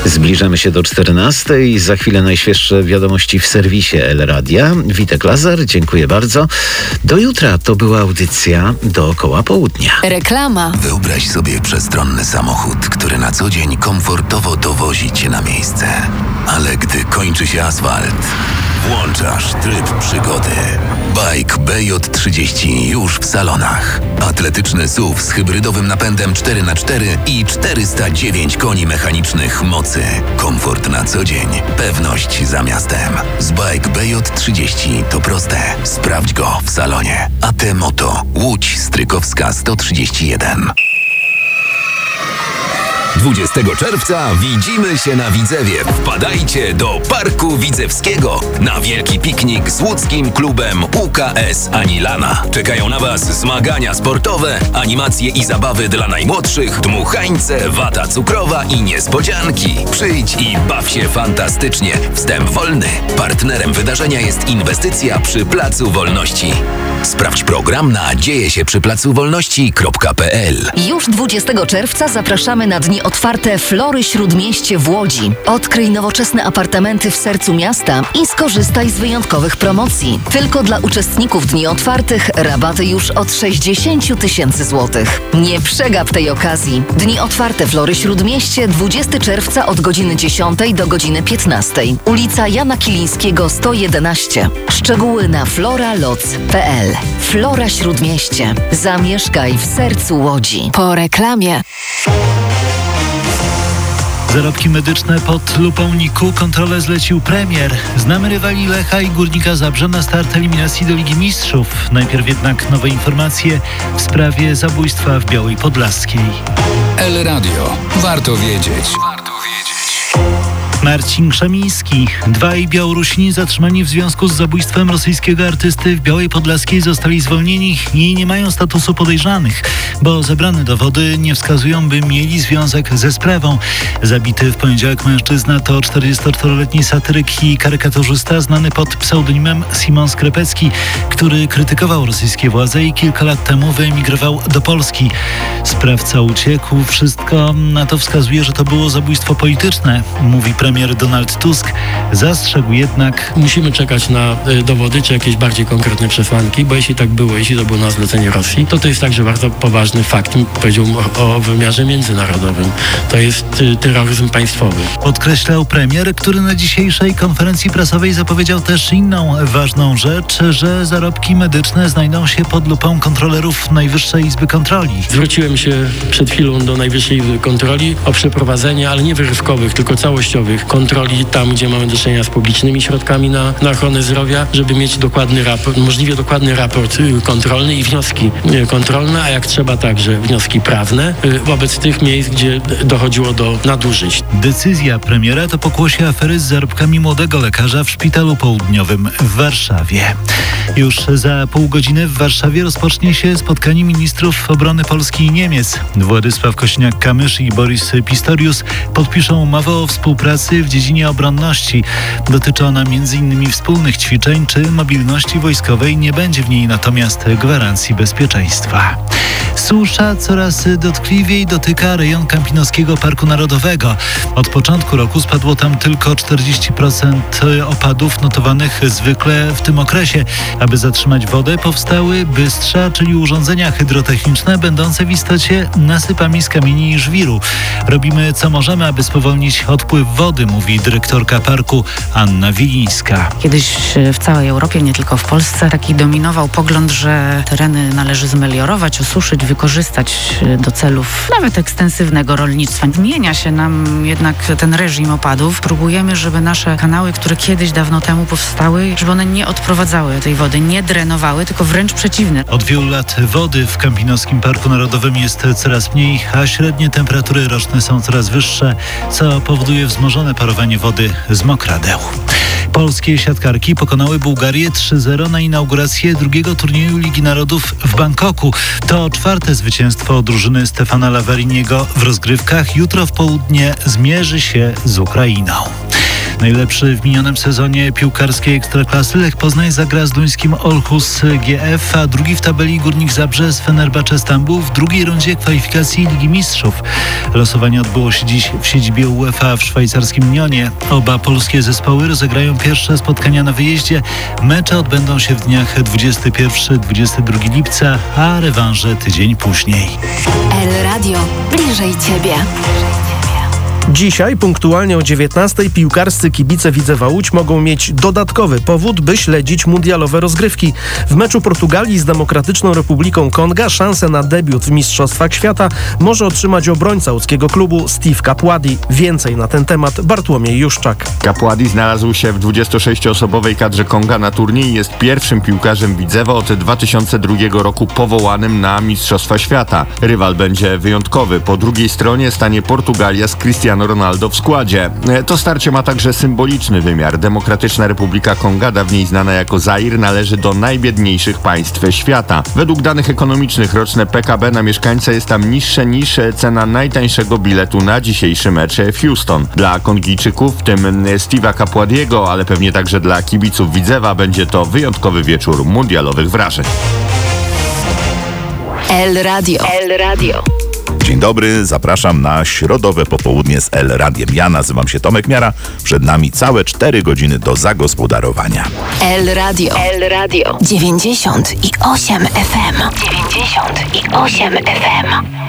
Zbliżamy się do 14:00. Za chwilę najświeższe wiadomości w serwisie El Radia. Witek Lazar, dziękuję bardzo. Do jutra to była audycja Dookoła Południa. Reklama. Wyobraź sobie przestronny samochód, który na co dzień komfortowo dowozi cię na miejsce. Ale gdy kończy się asfalt, włączasz tryb przygody. Bike BJ30 już w salonach. Atletyczny SUV z hybrydowym napędem 4x4 i 409 koni mechanicznych mocy. Komfort na co dzień. Pewność za miastem. Z Bike BJ30 to proste. Sprawdź go w salonie. AT Moto. Łódź Strykowska 131. 20 czerwca widzimy się na Widzewie. Wpadajcie do Parku Widzewskiego na wielki piknik z łódzkim klubem UKS Anilana. Czekają na Was zmagania sportowe, animacje i zabawy dla najmłodszych, dmuchańce, wata cukrowa i niespodzianki. Przyjdź i baw się fantastycznie. Wstęp wolny. Partnerem wydarzenia jest Inwestycja przy Placu Wolności. Sprawdź program na dziejesieprzyplacowolności.pl. Już 20 czerwca zapraszamy na dni otwarte Flory Śródmieście w Łodzi. Odkryj nowoczesne apartamenty w sercu miasta i skorzystaj z wyjątkowych promocji. Tylko dla uczestników dni otwartych rabaty już od 60 000 złotych. Nie przegap tej okazji. Dni otwarte Flory Śródmieście 20 czerwca od godziny 10 do godziny 15. Ulica Jana Kilińskiego 111. Szczegóły na floraloc.pl. Flora Śródmieście. Zamieszkaj w sercu Łodzi. Po reklamie. Zarobki medyczne pod lupą NIK-u. Kontrolę zlecił premier. Znamy rywali Lecha i Górnika Zabrze na start eliminacji do Ligi Mistrzów. Najpierw jednak nowe informacje w sprawie zabójstwa w Białej Podlaskiej. El Radio. Warto wiedzieć. Marcin Krzemiński. Dwaj Białorusini zatrzymani w związku z zabójstwem rosyjskiego artysty w Białej Podlaskiej zostali zwolnieni i nie mają statusu podejrzanych, bo zebrane dowody nie wskazują, by mieli związek ze sprawą. Zabity w poniedziałek mężczyzna to 44-letni satyryk i karykaturzysta znany pod pseudonimem Simon Skrepecki, który krytykował rosyjskie władze i kilka lat temu wyemigrował do Polski. Sprawca uciekł. Wszystko na to wskazuje, że to było zabójstwo polityczne, mówi premier Donald Tusk. Zastrzegł jednak: musimy czekać na dowody czy jakieś bardziej konkretne przesłanki, bo jeśli tak było, jeśli to było na zlecenie Rosji, to jest także bardzo poważny fakt, powiedziałbym o wymiarze międzynarodowym. To jest terroryzm państwowy. Podkreślał premier, który na dzisiejszej konferencji prasowej zapowiedział też inną ważną rzecz, że zarobki medyczne znajdą się pod lupą kontrolerów Najwyższej Izby Kontroli. Zwróciłem się przed chwilą do Najwyższej Izby Kontroli o przeprowadzenie, ale nie wyrywkowych, tylko całościowych kontroli tam, gdzie mamy do czynienia z publicznymi środkami na ochronę zdrowia, żeby mieć dokładny raport, możliwie dokładny raport kontrolny i wnioski kontrolne, a jak trzeba także wnioski prawne wobec tych miejsc, gdzie dochodziło do nadużyć. Decyzja premiera to pokłosie afery z zarobkami młodego lekarza w Szpitalu Południowym w Warszawie. Już za pół godziny w Warszawie rozpocznie się spotkanie ministrów obrony Polski i Niemiec. Władysław Kosiniak-Kamysz i Boris Pistorius podpiszą umowę o współpracy w dziedzinie obronności. Dotyczy ona m.in. wspólnych ćwiczeń czy mobilności wojskowej. Nie będzie w niej natomiast gwarancji bezpieczeństwa. Susza coraz dotkliwiej dotyka rejon Kampinoskiego Parku Narodowego. Od początku roku spadło tam tylko 40% opadów notowanych zwykle w tym okresie. Aby zatrzymać wodę, powstały bystrza, czyli urządzenia hydrotechniczne będące w istocie nasypami z kamieni i żwiru. Robimy co możemy, aby spowolnić odpływ wody, mówi dyrektorka parku Anna Wilińska. Kiedyś w całej Europie, nie tylko w Polsce, taki dominował pogląd, że tereny należy zmeliorować, osuszyć, wykorzystać do celów nawet ekstensywnego rolnictwa. Zmienia się nam jednak ten reżim opadów. Próbujemy, żeby nasze kanały, które kiedyś dawno temu powstały, żeby one nie odprowadzały tej wody, nie drenowały, tylko wręcz przeciwnie. Od wielu lat wody w Kampinoskim Parku Narodowym jest coraz mniej, a średnie temperatury roczne są coraz wyższe, co powoduje wzmożone parowanie wody z mokradeł. Polskie siatkarki pokonały Bułgarię 3-0 na inaugurację drugiego turnieju Ligi Narodów w Bangkoku. To czwarte zwycięstwo drużyny Stefana Lavariniego w rozgrywkach. Jutro w południe zmierzy się z Ukrainą. Najlepszy w minionym sezonie piłkarskiej Ekstraklasy Lech Poznań zagra z duńskim Aarhus GF, a drugi w tabeli Górnik Zabrze z Fenerbahce Stambuł w drugiej rundzie kwalifikacji Ligi Mistrzów. Losowanie odbyło się dziś w siedzibie UEFA w szwajcarskim Nyonie. Oba polskie zespoły rozegrają pierwsze spotkania na wyjeździe. Mecze odbędą się w dniach 21-22 lipca, a rewanże tydzień później. El Radio. Bliżej Ciebie. Dzisiaj punktualnie o 19:00 piłkarscy kibice Widzewa Łódź mogą mieć dodatkowy powód, by śledzić mundialowe rozgrywki. W meczu Portugalii z Demokratyczną Republiką Konga szansę na debiut w Mistrzostwach Świata może otrzymać obrońca łódzkiego klubu Steve Capuadi. Więcej na ten temat Bartłomiej Juszczak. Capuadi znalazł się w 26-osobowej kadrze Konga na turniej i jest pierwszym piłkarzem Widzewa od 2002 roku powołanym na Mistrzostwa Świata. Rywal będzie wyjątkowy. Po drugiej stronie stanie Portugalia z Cristiano Ronaldo w składzie. To starcie ma także symboliczny wymiar. Demokratyczna Republika Konga, dawniej znana jako Zair, należy do najbiedniejszych państw świata. Według danych ekonomicznych roczne PKB na mieszkańca jest tam niższe niż cena najtańszego biletu na dzisiejszy mecz w Houston. Dla Kongijczyków, w tym Steve'a Capuadiego, ale pewnie także dla kibiców Widzewa, będzie to wyjątkowy wieczór mundialowych wrażeń. El Radio. El Radio. Dzień dobry, zapraszam na środowe popołudnie z El Radiem. Ja nazywam się Tomek Miara. Przed nami całe 4 godziny do zagospodarowania. El Radio. El Radio. 98 FM. 98 FM.